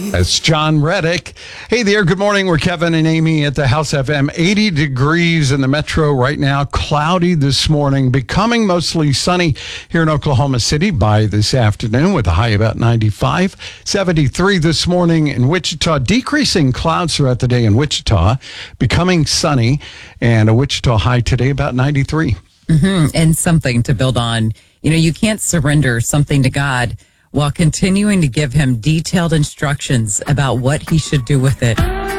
That's John Reddick. Hey there, good morning. We're Kevin and Amy at the House FM. 80 degrees in the metro right now. Cloudy this morning, becoming mostly sunny here in Oklahoma City by this afternoon with a high about 95. 73 this morning in Wichita. Decreasing clouds throughout the day in Wichita, becoming sunny, and a Wichita high today about 93. And something to build on. You know, you can't surrender something to God while continuing to give him detailed instructions about what he should do with it.